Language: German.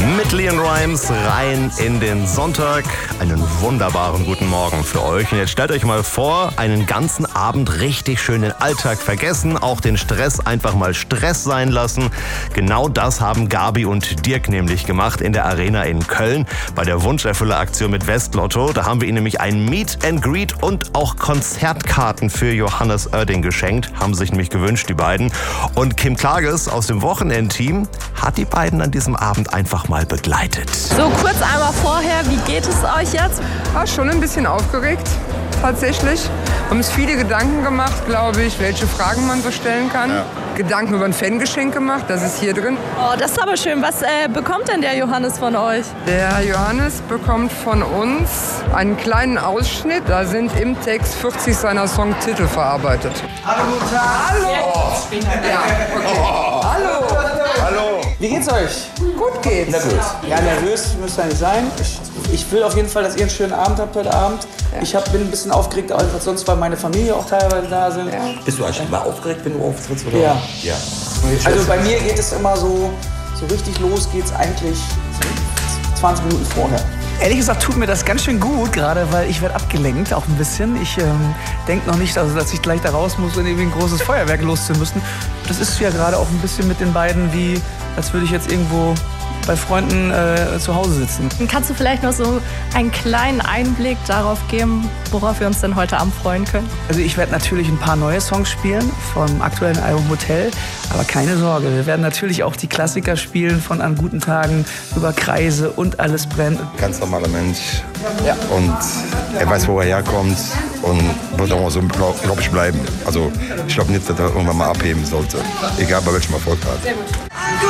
Mit Leon Rimes rein in den Sonntag. Einen wunderbaren guten Morgen für euch. Und jetzt stellt euch mal vor, einen ganzen Abend richtig schön den Alltag vergessen, auch den Stress einfach mal Stress sein lassen. Genau das haben Gabi und Dirk nämlich gemacht in der Arena in Köln bei der Wunscherfüller-Aktion mit Westlotto. Da haben wir ihnen nämlich ein Meet and Greet und auch Konzertkarten für Johannes Oerding geschenkt. Haben sich nämlich gewünscht, die beiden. Und Kim Klages aus dem Wochenendteam hat die beiden an diesem Abend einfach mal begleitet. So, kurz einmal vorher, wie geht es euch jetzt? Schon ein bisschen aufgeregt, tatsächlich. Wir haben uns viele Gedanken gemacht, glaube ich, welche Fragen man so stellen kann. Ja. Gedanken über ein Fangeschenk gemacht, das ist hier drin. Oh, das ist aber schön. Was bekommt denn der Johannes von euch? Der Johannes bekommt von uns einen kleinen Ausschnitt. Da sind im Text 40 seiner Songtitel verarbeitet. Hallo, guten Tag. Hallo. Ja, okay. Hallo. Hallo. Wie geht's euch? Gut geht's. Na gut. Ja, nervös müsst ihr nicht sein. Ich will auf jeden Fall, dass ihr einen schönen Abend habt heute Abend. Ja. Ich bin ein bisschen aufgeregt, als sonst, weil meine Familie auch teilweise da sind. Ja. Bist du eigentlich immer aufgeregt, wenn du auftrittst? Oder? Ja. Also bei mir geht es immer so richtig los geht's eigentlich 20 Minuten vorher. Ehrlich gesagt tut mir das ganz schön gut, gerade weil ich werde abgelenkt, auch ein bisschen. Ich denke noch nicht, dass ich gleich da raus muss, um irgendwie ein großes Feuerwerk loszumüssen. Das ist ja gerade auch ein bisschen mit den beiden wie, als würde ich jetzt irgendwo bei Freunden zu Hause sitzen. Kannst du vielleicht noch so einen kleinen Einblick darauf geben, worauf wir uns denn heute Abend freuen können? Also ich werde natürlich ein paar neue Songs spielen vom aktuellen Album Hotel, aber keine Sorge, wir werden natürlich auch die Klassiker spielen von An guten Tagen über Kreise und Alles brennt. Ganz normaler Mensch und er weiß, wo er herkommt und wird auch so, glaube ich, bleiben. Also ich glaube nicht, dass er irgendwann mal abheben sollte, egal bei welchem Erfolg er hat.